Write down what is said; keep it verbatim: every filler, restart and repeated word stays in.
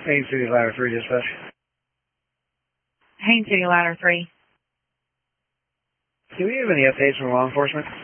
Haines City Ladder three, dispatch. Haines City Ladder three. Do we have any updates from law enforcement?